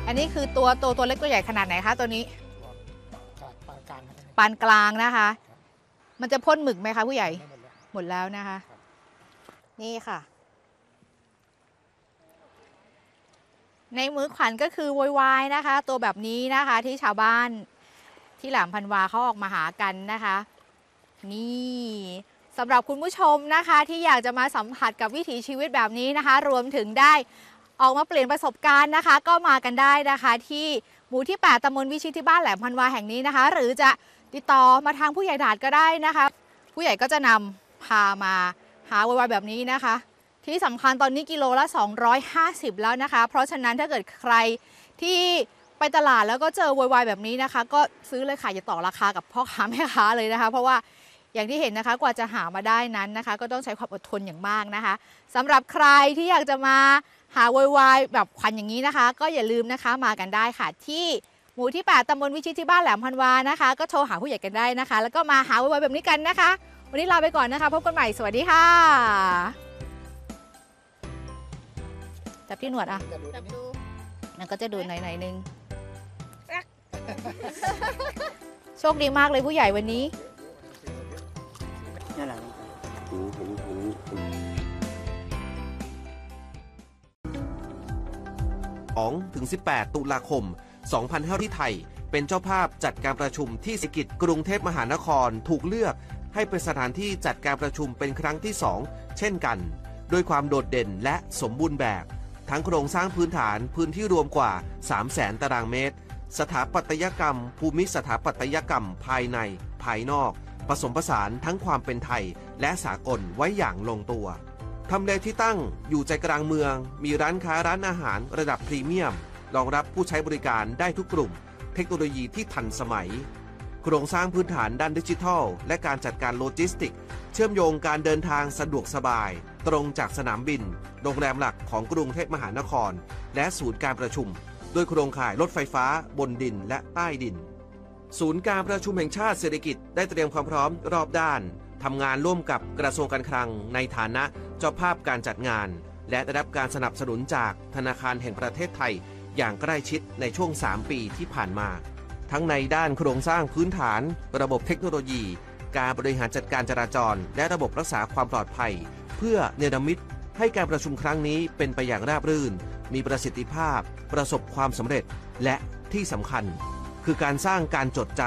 อันนี้คือตัวเล็กตัวใหญ่ขนาดไหนคะตัวนี้ปานกลางนะคะ มันจะพ่นหมึกไหมคะผู้ใหญ่หมดแล้วนะคะ นี่ค่ะ ในมือขวัญก็คือโวยวายนะคะ ตัวแบบนี้นะคะที่ชาวบ้านที่แหลมพันวาเขาออกมาหากันนะคะ นี่สำหรับคุณผู้ชมนะคะที่อยากจะมาสัมผัสกับวิถีชีวิตแบบนี้นะคะ รวมถึงได้ออกมาเปลี่ยนประสบการณ์นะคะ ก็มากันได้นะคะที่หมู่ที่8ตำบลวิชิตที่บ้านแหลมพันวาแห่งนี้นะคะ หรือจะติดต่อมาทางผู้ใหญ่ดาดก็ได้นะคะผู้ใหญ่ก็จะนำพามาหาโวยวายแบบนี้นะคะที่สำคัญตอนนี้กิโลละ250แล้วนะคะเพราะฉะนั้นถ้าเกิดใครที่ไปตลาดแล้วก็เจอโวยวายแบบนี้นะคะก็ซื้อเลยค่ะอย่าต่อราคากับพ่อค้าแม่ค้าเลยนะคะเพราะว่าอย่างที่เห็นนะคะกว่าจะหามาได้นั้นนะคะก็ต้องใช้ความอดทนอย่างมากนะคะสำหรับใครที่อยากจะมาหาโวยวายแบบขวัญอย่างนี้นะคะก็อย่าลืมนะคะมากันได้ค่ะที่หมู่ที่8ตำบลวิชิตที่บ้านแหลมพันวานะคะก็โทรหาผู้ใหญ่กันได้นะคะแล้วก็มาหาโวยวายแบบนี้กันนะคะวันนี้ลาไปก่อนนะคะพบกันใหม่สวัสดีค่ะจับที่หนวดอ่ะจับดูมันก็จะดูหน่อยนึงโชคดีมากเลยผู้ใหญ่วันนี้ถึง 18 ตุลาคม 2500 ที่ไทยเป็นเจ้าภาพจัดการประชุมที่ศิริกิติ์กรุงเทพมหานครถูกเลือกให้เป็นสถานที่จัดการประชุมเป็นครั้งที่ 2 เช่นกันด้วยความโดดเด่นและสมบูรณ์แบบทั้งโครงสร้างพื้นฐานพื้นที่รวมกว่า 300,000 ตารางเมตรสถาปัตยกรรมภูมิสถาปัตยกรรมภายในภายนอกผสมผสานทั้งความเป็นไทยและสากลไว้อย่างลงตัวทำเลที่ตั้งอยู่ใจกลางเมืองมีร้านค้าร้านอาหารระดับพรีเมียมรองรับผู้ใช้บริการได้ทุกกลุ่มเทคโนโลยีที่ทันสมัยโครงสร้างพื้นฐานด้านดิจิทัลและการจัดการโลจิสติกเชื่อมโยงการเดินทางสะดวกสบายตรงจากสนามบินโรงแรมหลักของกรุงเทพมหานครและศูนย์การประชุมด้วยโครงข่ายรถไฟฟ้าบนดินและใต้ดินศูนย์การประชุมแห่งชาติเศรษฐกิจได้เตรียมความพร้อมรอบด้านทำงานร่วมกับกระทรวงการคลังในฐานะเจ้าภาพการจัดงานและได้รับการสนับสนุนจากธนาคารแห่งประเทศไทยอย่างใกล้ชิดในช่วง 3 ปีที่ผ่านมาทั้งในด้านโครงสร้างพื้นฐานระบบเทคโนโลยีการบริหารจัดการจราจรและระบบรักษาความปลอดภัยเพื่อเนรมิตให้การประชุมครั้งนี้เป็นไปอย่างราบรื่นมีประสิทธิภาพประสบความสำเร็จและที่สำคัญคือการสร้างการจดจำ